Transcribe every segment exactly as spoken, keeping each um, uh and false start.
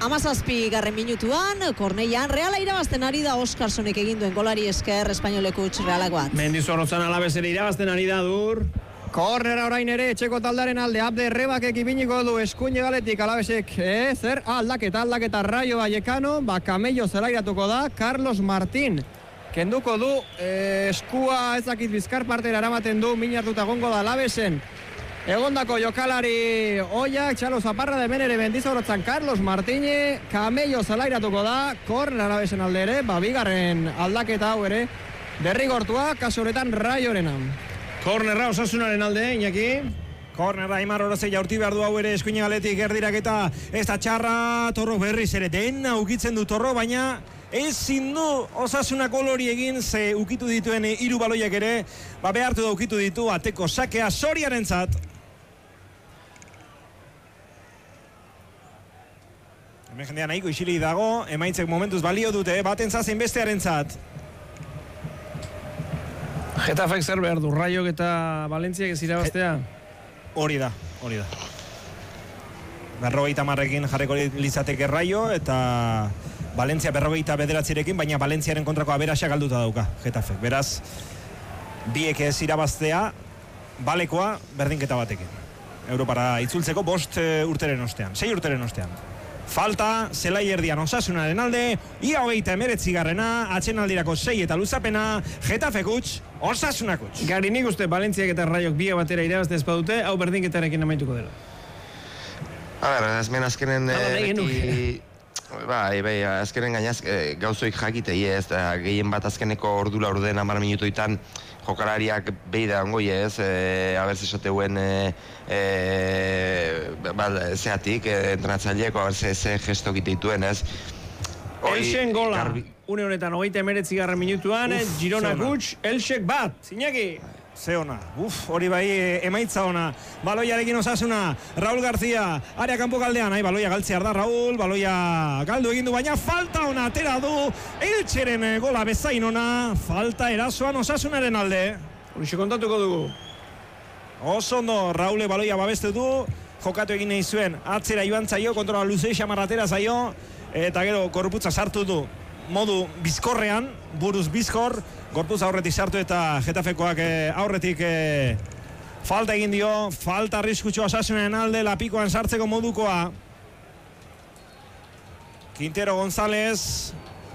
Amazazpi garren minutuan, Korneian, Reala irabazten ari da Oskarsonek egin duen golari esker Espainoleko utx Realak bat. Mendizorrotzan Alabesere irabazten ari da, Dur. Kornera orain ere, etxeko taldaren alde, Abde Rebakek ibiniko du eskuine galetik Alabesek, eh, zer, aldaketa, aldaketa Rayo Vallecano, ba, Camello zelairatuko da, Carlos Martín. Kenduko du, eh, eskua ezakit bizkar partera eramaten du, min hartuta gongo da Alabesen. Egondako jokalari oiak, Txalo Zaparra de Menere Mendizorrotzan Carlos Martínez, Camello zelairatuko da, Korner Alabesen alde ere, ba, bigarren aldaketa hau ere, derrigortua, kasu honetan Rayorena. Kornerra Osasunaren alde, Iñaki. Kornerra Aimar Orozei jaurti behar du hau ere eskuine galetik erdirak eta ez da txarra, Torro berriz ere dena ukitzen du Torro, baina ezin du Osasuna kolori egin, ze ukitu dituen hiru baloiak ere, ba behartu da ukitu ditu, ateko sakea Soriarentzat. Hemen jendea nahiko isilik dago, emaitzek momentuz balio dute, baten zazen bestearentzat. Getafek zer behar du, Rayok eta Valentziak ez irabaztea? Hori da, hori da. Berrogeita marrekin jarreko litzateke Rayo eta Valentzia berrogeita bederatzirekin, baina Valentziaren kontrako aberaxa galduta dauka Getafek. Beraz, biek ez irabaztea, balekoa berdinketa batekin. Europara itzultzeko bost urteren ostean, sei urteren ostean. Falta, zelai erdian Osasunaren alde, ia hogeita emeretzi garrena, atxenaldirako sei eta luzapena, Getafek utx, Osasunak utx. Gari, nik uste Valentziak eta Rayok bia batera irabazte ezpadute, hau berdinketarekin amaituko dela. A ber, azmen azkenen... Eki... Bai, bai, azkenen gainaz gauzoik jakitei ez, gehien bat azkeneko ordula orden hamar minutoitan jokalariak behi da ongoi ez, e, abertze esateuen e, e, ba, zeatik, e, entrenatzaileeko abertze ze gesto dituen ez. Elxen gola, garbi... une honetan hogeita emeretzi garren minutuan, Girona gutx, Elxek bat, Zinaki. Ze ona, uf, hori bai emaitza ona, baloiarekin Osasuna, Raúl García, area kanpo galdean, ai, baloia galtzear da Raúl, baloia galdu egin du, baina falta ona atera du, Eltxeren gola bezain ona, falta erasoan Osasunaren alde. Horixe kontatuko dugu. Oso ondo, Raúl baloia babestu du, jokatu egin nahi zuen, atzera joan zaio, kontrola luzei xamarratera zaio, eta gero korputza sartu du, modu bizkorrean, buruz bizkor, gorpuz aurretik sartu eta Getafekoak eh, aurretik eh, falta egin dio, falta arriskutsu Osasunaren alde, lapikoan sartzeko modukoa. Quintero González,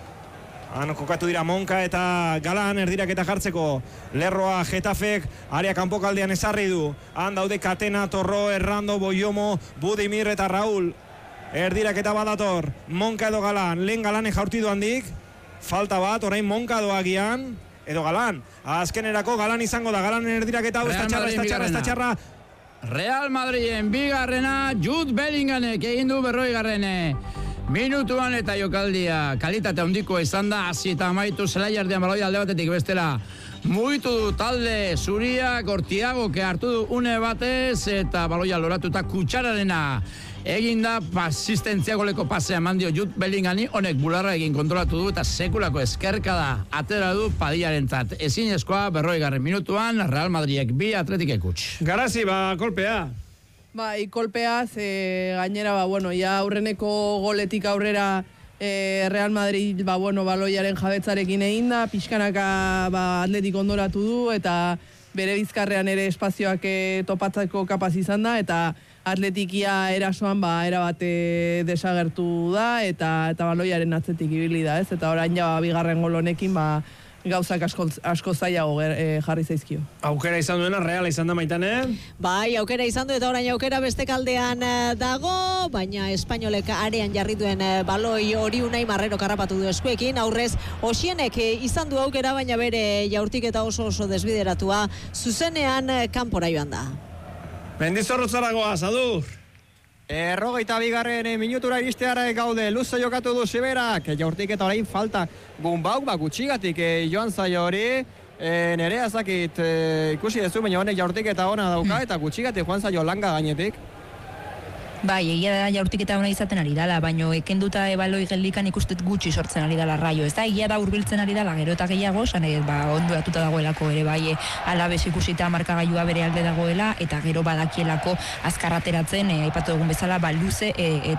han kokatu dira Monka eta Galan erdirak eta jartzeko, lerroa Getafek, area kanpokaldean ezarri du, han daude Katena, Torro, Errando, Boiomo, Budimir eta Raúl. Erdirak eta badator, Monka edo Galan, lehen Galanek jaurti du handik, falta bat, orain Monka doagian, edo Galan, azkenerako Galan izango da, Galan erdirak eta hau, ez da txarra, ez da txarra, ez da txarra. Real Madriden bigarrena, Jude Bellingamek egin du berroi garrene. Minutuan eta jokaldia, kalitate handiko izan da, hasi eta amaitu zelaiardian baloi alde batetik bestela. Mugitu du talde zuria, Gortiago ke hartu du une batez eta baloia loratuta kutsararena. Egin da asistentzia goleko pasea eman dio Jude Bellingami, honek bularra egin kontrolatu du eta sekulako eskerka da atera du Padillarentzat. Ezinezkoa berrogeigarren minutuan Real Madridek bi Atletikek utz. Garazi, ba, kolpea. Bai, kolpea, ze gainera, ba, bueno, ja aurreneko goletik aurrera e, Real Madrid, ba, bueno, baloiaren jabetzarekin egin da, pixkanaka, ba, Atletik ondoratu du, eta bere bizkarrean ere espazioak e, topatzeko kapaz izan da, eta Atletikia erasoan, ba, erabate desagertu da, eta, eta baloiaren atzetik ibili da, ez? Eta orain ja, bigarren gol honekin, ba, gauzak asko, asko zailago e, jarri zaizkio. Aukera izan duena, Reala izan da Maitane? Bai, aukera izan du eta orain aukera beste kaldean dago, baina Espainolek arean jarri duen baloi hori Unai Marrero karrapatu du eskuekin, aurrez Osienek izan du aukera, baina bere jaurtiketa oso oso desbideratua, zuzenean kanpora joan da. Mendizorrotzaragoa, Adur! Errogeita bigarren minutura iristeara gaude, luze jokatu du Siberak, jaurtik eta orain falta Gunbauk, ba, gutxigatik e, joan zaio hori, e, nerea zakit e, ikusi dezu, baina honek jaurtik eta ona dauka, eta gutxigatik joan zaio langa gainetik. Bai, egia da jaurtiketa ona izaten ari dala, baino ekenduta ebaloi geldikan ikustet gutxi sortzen ari dala Rayo. Ez da, egia da hurbiltzen ari dala, gero eta gehiago, sanet, ba, ondoratuta dagoelako ere, bai, Alabes ikusita markagailua bere alde dagoela, eta gero badakielako azkarrateratzen, e, aipatu dugun bezala, ba, luze, e,